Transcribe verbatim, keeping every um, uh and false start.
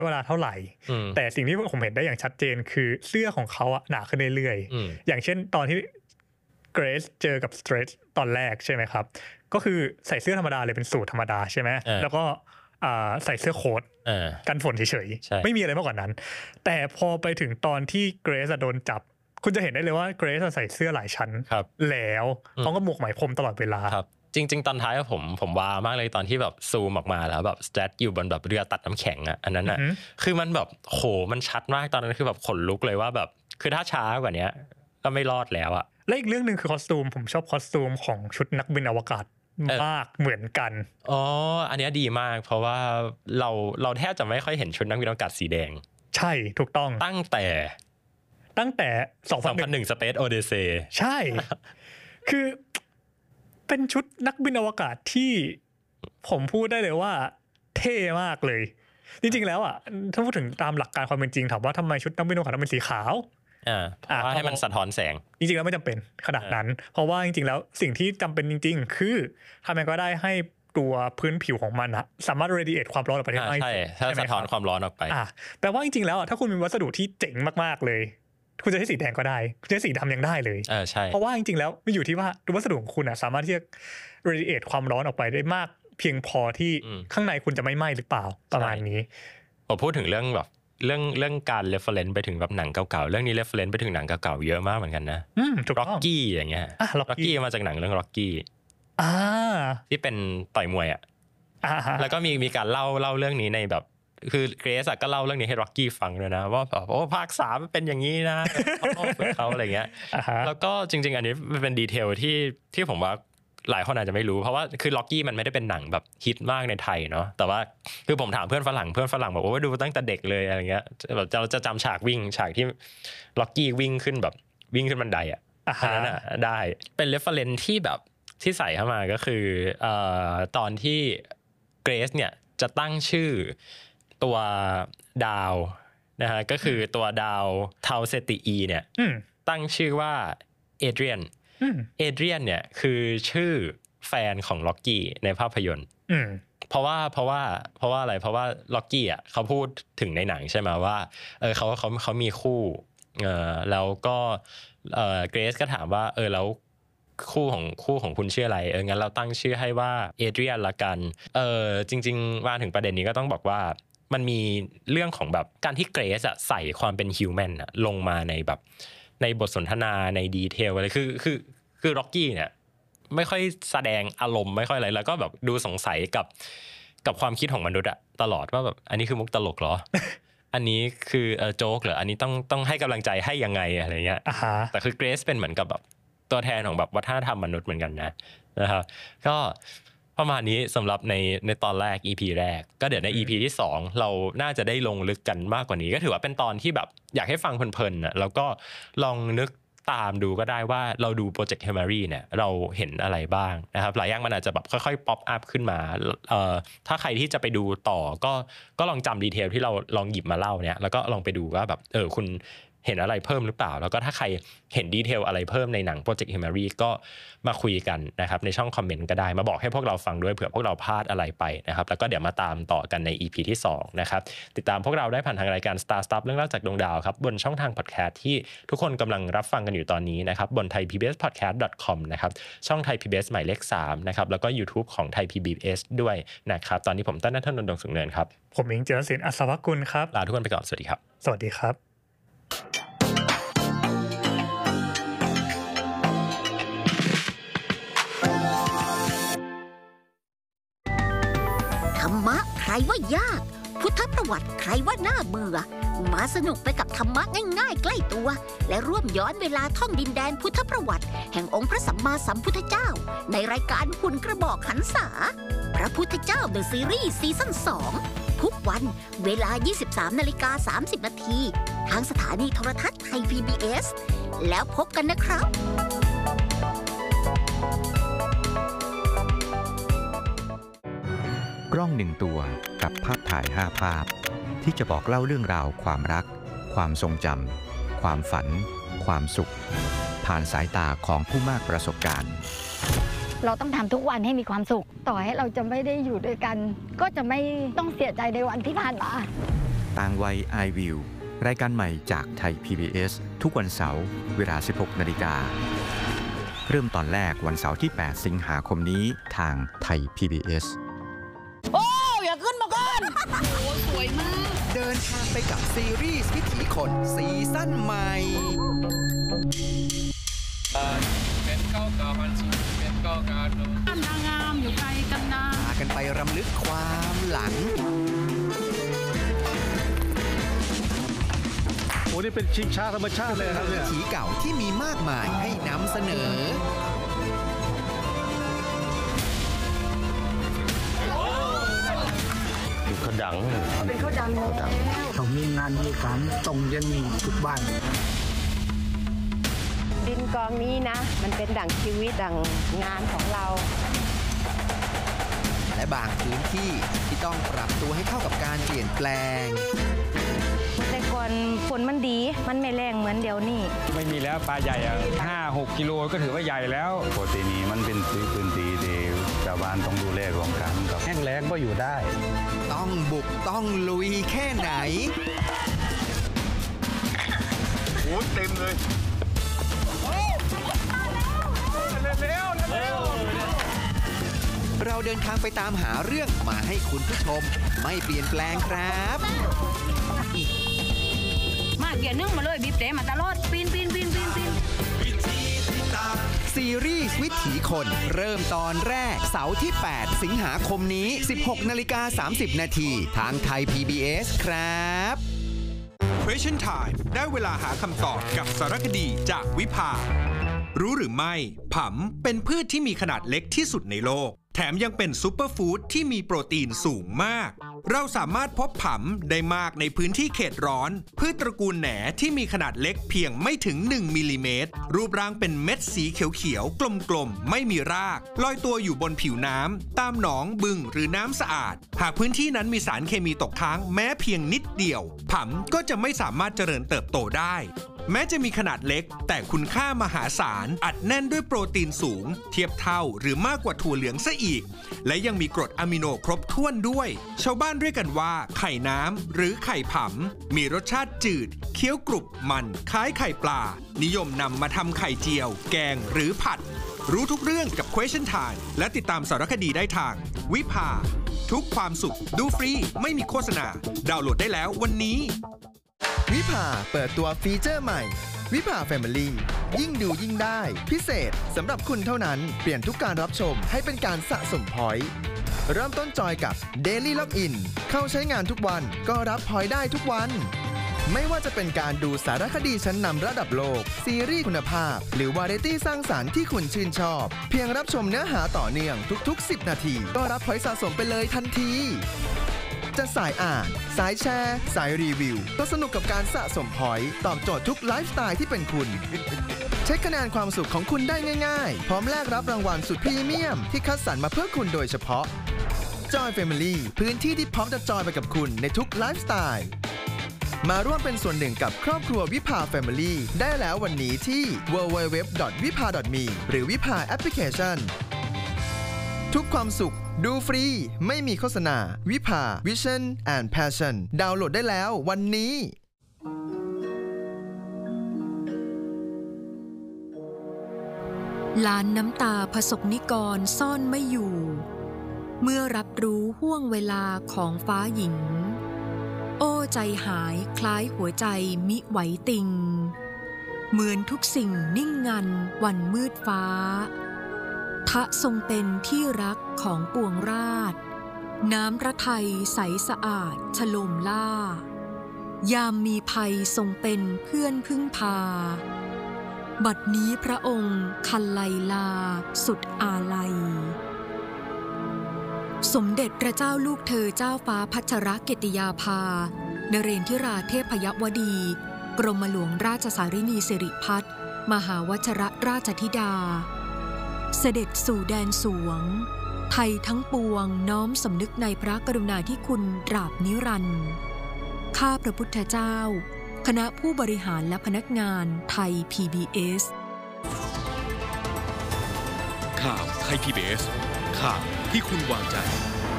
เวลาเท่าไหร่แต่สิ่งที่ผมเห็นได้อย่างชัดเจนคือเสื้อของเขาอะหนาขึ้นเรื่อยๆอย่างเช่นตอนที่เกรซเจอกับสเตรทตอนแรกใช่ไหมครับก็คือใส่เสื้อธรรมดาเลยเป็นสูทธรรมดาใช่ไหมแล้วก็ใส่เสื้อโค้ทกันฝนเฉยๆไม่มีอะไรมากกว่านั้นแต่พอไปถึงตอนที่เกรซโดนจับคุณจะเห็นได้เลยว่าเกรซใส่เสื้อหลายชั้นแล้วเขาก็หมวกไหมพรมตลอดเวลาจริงๆตอนท้ายผมผมว้ามากเลยตอนที่แบบซูมออกมาแล้วแบบสแตทอยู่บนแบบเรือตัดน้ำแข็งอ่ะอันนั้นอ่ะคือมันแบบโหมันชัดมากตอนนั้นคือแบบขนลุกเลยว่าแบบคือถ้าช้ากว่านี้ก็ไม่รอดแล้วอ่ะและอีกเรื่องนึงคือคอสตูมผมชอบคอสตูมของชุดนักบินอวกาศมากเหมือนกันอ๋ออันนี้ดีมากเพราะว่าเราเราแทบจะไม่ค่อยเห็นชุดนักบินอวกาศสีแดงใช่ถูกต้องตั้งแต่ตั้งแต่สองพันหนึ่ง Space Odyssey ใช่คือเป็นชุดนักบินอวกาศที่ผมพูดได้เลยว่าเท่มากเลยจริงๆแล้วอ่ะถ้าพูดถึงตามหลักการความเป็นจริงถามว่าทำไมชุดนักบินอวกาศต้องเป็นสีขาวอ่าเพราะว่าให้มันสะท้อนแสงจริงๆแล้วไม่จำเป็นขนาดนั้นเพราะว่าจริงๆแล้วสิ่งที่จำเป็นจริงๆคือทำยังไงก็ได้ให้ตัวพื้นผิวของมันอะสามารถ radiate ความร้อนออกไปได้ใช่ถ้าสะท้อนความร้อนออกไปอ่าแปลว่าจริงๆแล้วถ้าคุณมีวัสดุที่เจ๋งมากๆเลยคุณจะใช้สีแดงก็ได้คุณจะใช้สีดำยังได้เลยเออใช่เพราะว่าจริงๆแล้วมันอยู่ที่ว่าตัววัสดุของคุณอะสามารถที่จะ radiate ความร้อนออกไปได้มากเพียงพอที่ข้างในคุณจะไม่ไหม้หรือเปล่าประมาณนี้ผมพูดถึงเรื่องแบบเรื่องเรื่องการ reference ไปถึงแบบหนังเก่าๆเรื่องนี้ reference ไปถึงหนังเก่าๆเยอะมากเหมือนกันนะ Rocky อย่างเงี้ย Rocky มาจากหนังเรื่อง Rocky อ่าที่เป็นต่อยมวยอ่ะแล้วก็มีมีการเล่าเล่าเรื่องนี้ในแบบคือเกรซก็เล่าเรื่องนี้ให้ Rocky ฟังด้วยนะว่าแบบโอ้ภาคสามเป็นอย่างนี้นะเขาฝึกเขาอะไรเงี้ยแล้วก็จริงๆอันนี้เป็นดีเทลที่ที่ผมว่าหลายคนอาจจะไม่รู้เพราะว่าคือล็อกกี้มันไม่ได้เป็นหนังแบบฮิตมากในไทยเนาะแต่ว่าคือผมถามเพื่อนฝรั่งเพื่อนฝรั่งบอกว่าดูตั้งแต่เด็กเลยอะไรเงี้ยแบบเราจะจำฉากวิ่งฉากที่ล็อกกี้วิ่งขึ้นแบบวิ่งขึ้นบันไดอ่ะอันนั้นอ่ะได้เป็นเรฟเฟอเรนซ์ที่แบบที่ใส่เข้ามาก็คือเอ่อตอนที่เกรซเนี่ยจะตั้งชื่อตัวดาวนะฮะก็คือตัวดาวเทาเซติอีเนี่ยตั้งชื่อว่าเอเดรียนเอเดรียนเนี่ยคือชื่อแฟนของล็อกกี้ในภาพยนตร์เพราะว่าเพราะว่าเพราะว่าอะไรเพราะว่าล็อกกี้อ่ะเขาพูดถึงในหนังใช่ไหมว่าเออเขาเขาเขามีคู่เออแล้วก็เออเกรซก็ถามว่าเออแล้วคู่ของคู่ของคุณชื่ออะไรเอองั้นเราตั้งชื่อให้ว่าเอเดรียนละกันเออจริงๆมาถึงประเด็นนี้ก็ต้องบอกว่ามันมีเรื่องของแบบการที่เกรซอ่ะใส่ความเป็นฮิวแมนอ่ะลงมาในแบบในบทสนทนาในดีเทลอะไรคือคือคือร็อกกี้เนี่ยไม่ค่อยแสดงอารมณ์ไม่ค่อยอะไรแล้วก็แบบดูสงสัยกับกับความคิดของมนุษย์อะตลอดว่าแบบอันนี้คือมุกตลกเหรอ อันนี้คือเออโจ๊กเหรออันนี้ต้องต้องให้กำลังใจให้ยังไงอะไรเงี้ย uh-huh. แต่คือเกรซเป็นเหมือนกับแบบตัวแทนของแบบวัฒนธรรมมนุษย์เหมือนกันนะนะครับก็ประมาณนี้สำหรับในในตอนแรก อี พี แรกก็เดี๋ยวใน อี พี ที่สองเราน่าจะได้ลงลึกกันมากกว่านี้ก็ถือว่าเป็นตอนที่แบบอยากให้ฟังเพลินๆนะแล้วก็ลองนึกตามดูก็ได้ว่าเราดูโปรเจกต์ Hemary เนี่ยเราเห็นอะไรบ้างนะครับหลายอย่างมันอาจจะแบบค่อยๆป๊อปอัพขึ้นมาเอ่อถ้าใครที่จะไปดูต่อก็ก็ลองจำดีเทลที่เราลองหยิบมาเล่าเนี่ยแล้วก็ลองไปดูว่าแบบเออคุณเห็นอะไรเพิ่มหรือเปล่าแล้วก็ถ้าใครเห็นดีเทลอะไรเพิ่มในหนังโปรเจกต์ Hemary ก็มาคุยกันนะครับในช่องคอมเมนต์ก็ได้มาบอกให้พวกเราฟังด้วยเผื่อพวกเราพลาดอะไรไปนะครับแล้วก็เดี๋ยวมาตามต่อกันใน อี พี ที่สองนะครับติดตามพวกเราได้ผ่านทางรายการ Star Stuff เรื่องเล่าจากดวงดาวครับบนช่องทางพอดแคสต์ที่ทุกคนกำลังรับฟังกันอยู่ตอนนี้นะครับบน ไทยพีบีเอสพอดแคสต์ ดอท คอม นะครับช่อง Thai พี บี เอส หมายเลขสามนะครับแล้วก็ YouTube ของ Thai พี บี เอส ด้วยนะครับตอนนี้ผมต้นณัฐนนท์ ดวงสุขเนินครับผมเองเจริญศิลป์อัศวกุลครับลาทุกคนไปก่อนสวัสดีครับสวัสดีครับธรรมะใครว่ายากพุทธประวัติใครว่าน่าเบื่อมาสนุกไปกับธรรมะง่ายๆใกล้ตัวและร่วมย้อนเวลาท่องดินแดนพุทธประวัติแห่งองค์พระสัมมาสัมพุทธเจ้าในรายการหุ่นกระบอกหันษาพระพุทธเจ้า The Series ซีซั่นสองทุกวันเวลา ยี่สิบสาม นาฬิกา สามสิบ นาทีทางสถานีโทรทัศน์ไทย พี บี เอส แล้วพบกันนะครับกล้องหนึ่งตัวกับภาพถ่ายห้าภาพที่จะบอกเล่าเรื่องราวความรักความทรงจำความฝันความสุขผ่านสายตาของผู้มากประสบการณ์เราต้องทำทุกวันให้มีความสุขต่อให้เราจะไม่ได้อยู่ด้วยกันก็จะไม่ต้องเสียใจในวันที่ผ่านมาต่างวัย iView รายการใหม่จากไทย พี บี เอส ทุกวันเสาร์เวลา สิบหกนาฬิกา เริ่มตอนแรกวันเสาร์ที่ แปด สิงหาคมนี้ทางไทย พี บี เอสโอ้อย่าขึ้นมาก่อนโอ้สวยมากเดินทางไปกับซีรีส์วิถีคนซีซั่นใหม่เป็นเก้ากาพันสุเป็นเก้ากาโนนางงามอยู่ไกลกันนะพากันไปรำลึกความหลังโอ้นี่เป็นชิงช้าธรรมชาติเลยครับเนี่ยวิถีเก่าที่มีมากมายให้นำเสนอข้าวดังเป็นข้าวดังต้องมีงานมีการต้องยังมีทุกบ้านดินกองนี้นะมันเป็นดั่งชีวิตดั่งงานของเราและบางพื้นที่ที่ต้องปรับตัวให้เข้ากับการเปลี่ยนแปลงแต่ก่อนฝนมันดีมันไม่แรงเหมือนเดี๋ยวนี้ไม่มีแล้วปลาใหญ่อ่ะห้าหกกิโลก็ถือว่าใหญ่แล้วปกตินี้มันเป็นพื้นที่ที่ชาวบ้านต้องดูแลรวมกันกับแห้งแล้งก็อยู่ได้ต้องบุกต้องลุยแค่ไหนโอ้เต็มเลยเราเดินทางไปตามหาเรื่องมาให้คุณผู้ชมไม่เปลี่ยนแปลงครับมาเกียร์นึ่งมาเลยบีบเตะมาตลอดปีนปีนปีนปีนปีนซีรีส์วิถีคนเริ่มตอนแรกเสาร์ที่แปดสิงหาคมนี้ สิบหกนาฬิกาสามสิบนาทีทางไทย พี บี เอส ครับ Question Time ได้เวลาหาคำตอบกับสารคดีจากวิภารู้หรือไม่ผำเป็นพืชที่มีขนาดเล็กที่สุดในโลกแถมยังเป็นซูเปอร์ฟู้ดที่มีโปรตีนสูงมากเราสามารถพบผำได้มากในพื้นที่เขตร้อนพืชตระกูลแหน่ที่มีขนาดเล็กเพียงไม่ถึงหนึ่งมิลลิเมตรรูปร่างเป็นเม็ดสีเขียวๆกลมๆไม่มีรากลอยตัวอยู่บนผิวน้ำตามหนองบึงหรือน้ำสะอาดหากพื้นที่นั้นมีสารเคมีตกค้างแม้เพียงนิดเดียวผำก็จะไม่สามารถเจริญเติบโตได้แม้จะมีขนาดเล็กแต่คุณค่ามหาศาลอัดแน่นด้วยโปรตีนสูงเทียบเท่าหรือมากกว่าถั่วเหลืองซะอีกและยังมีกรดอะมิโนครบถ้วนด้วยชาวบ้านเรียกกันว่าไข่น้ำหรือไข่ผำมีรสชาติจืดเคี้ยวกรุบมันคล้ายไข่ปลานิยมนำมาทำไข่เจียวแกงหรือผัดรู้ทุกเรื่องกับ Question Time และติดตามสารคดีได้ทางวิภาทุกความสุขดูฟรีไม่มีโฆษณาดาวน์โหลดได้แล้ววันนี้วิภาเปิดตัวฟีเจอร์ใหม่วิภา Family ยิ่งดูยิ่งได้พิเศษสำหรับคุณเท่านั้นเปลี่ยนทุกการรับชมให้เป็นการสะสมพอยต์เริ่มต้นจอยกับ Daily Login เข้าใช้งานทุกวันก็รับพอยต์ได้ทุกวันไม่ว่าจะเป็นการดูสารคดีชั้นนำระดับโลกซีรีส์คุณภาพหรือวาไรตี้สร้างสรรค์ที่คุณชื่นชอบเพียงรับชมเนื้อหาต่อเนื่องทุกๆสิบนาทีก็รับพอยต์สะสมไปเลยทันทีจะสายอ่านสายแชร์สายรีวิวก็สนุกกับการสะสมพอยต์ตอบโจทย์ทุกไลฟ์สไตล์ที่เป็นคุณเช็คคะแนนความสุขของคุณได้ง่ายๆพร้อมแลกรับรางวัลสุดพรีเมียมที่คัดสรรมาเพื่อคุณโดยเฉพาะ Joy Family พื้นที่ที่พร้อมจะจอยไปกับคุณในทุกไลฟ์สไตล์มาร่วมเป็นส่วนหนึ่งกับครอบครัววิภา Family ได้แล้ววันนี้ที่ ดับเบิลยู ดับเบิลยู ดับเบิลยู ดอท วิภา ดอท มี หรือวิภาแอปพลิเคชันทุกความสุขดูฟรีไม่มีโฆษณาวิภา Vision and Passion ดาวน์โหลดได้แล้ววันนี้ล้านน้ำตาผสกนิกรซ่อนไม่อยู่เมื่อรับรู้ห่วงเวลาของฟ้าหญิงโอ้ใจหายคล้ายหัวใจมิไหวติงเหมือนทุกสิ่งนิ่งงันวันมืดฟ้าทะทรงเป็นที่รักของปวงราษฎร์น้ำพระทัยใสสะอาดฉโลมล่ายามมีภัยทรงเป็นเพื่อนพึ่งพาบัดนี้พระองค์คันไลลาสุดอาลัยสมเด็จพระเจ้าลูกเธอเจ้าฟ้าพัชรกิติยาภานเรนทิราเทพยวดีกรมหลวงราชสารินีสิริพัฒน์มหาวชรราชธิดาเสด็จสู่แดนสวงไทยทั้งปวงน้อมสำนึกในพระกรุณาธิคุณตราบนิรันดร์ข้าพระพุทธเจ้าคณะผู้บริหารและพนักงานไทย พี บี เอสข่าวไทย พี บี เอส ข่าวที่คุณวางใจ